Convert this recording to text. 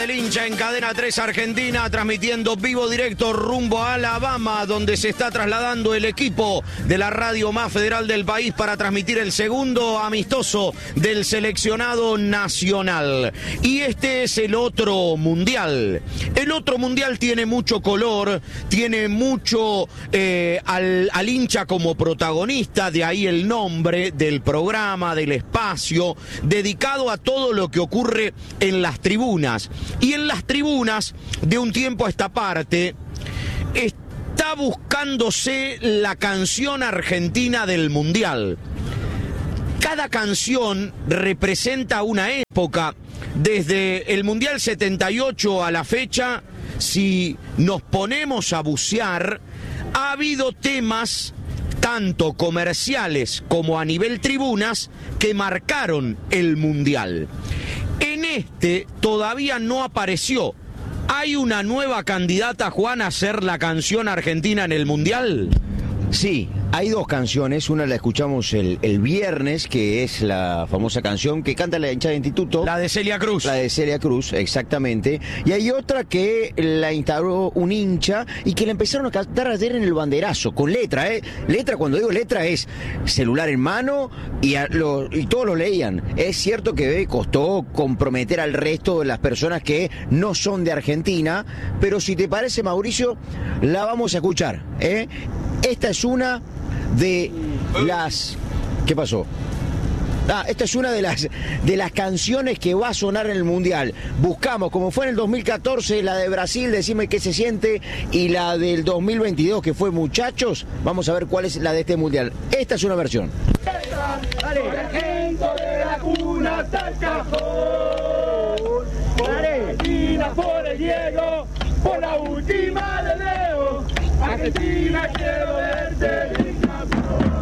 del hincha en Cadena 3 Argentina, transmitiendo vivo directo rumbo a Alabama, donde se está trasladando el equipo de la radio más federal del país para transmitir el segundo amistoso del seleccionado nacional. Y este es el otro mundial. El otro mundial tiene mucho color, tiene mucho al hincha como protagonista, de ahí el nombre del programa, del espacio, dedicado a todo lo que ocurre en las tribunas. Y en las tribunas, de un tiempo a esta parte, está buscándose la canción argentina del Mundial. Cada canción representa una época. Desde el Mundial 78 a la fecha, si nos ponemos a bucear, ha habido temas tanto comerciales como a nivel tribunas que marcaron el Mundial. En este todavía no apareció. ¿Hay una nueva candidata, Juan, a ser la canción argentina en el Mundial? Sí, hay dos canciones. Una la escuchamos el viernes, que es la famosa canción que canta la hinchada de Instituto. La de Celia Cruz. La de Celia Cruz, exactamente. Y hay otra que la instauró un hincha y que la empezaron a cantar ayer en el banderazo, con letra, ¿eh? Letra, cuando digo letra, es celular en mano y todos lo leían. Es cierto que costó comprometer al resto de las personas que no son de Argentina, pero si te parece, Mauricio, la vamos a escuchar, ¿eh? Esta es una de las... ¿Qué pasó? Esta es una de las canciones que va a sonar en el Mundial. Buscamos, como fue en el 2014, la de Brasil, Decime qué se siente, y la del 2022, que fue Muchachos. Vamos a ver cuál es la de este Mundial. Esta es una versión. Sargento de la cuna hasta el cajón, por Argentina, por el Diego, por la última de Leo. Argentina, quiero verte.